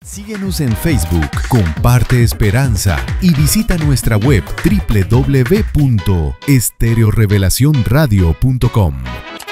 Síguenos en Facebook, comparte esperanza y visita nuestra web www.estereorevelacionradio.com.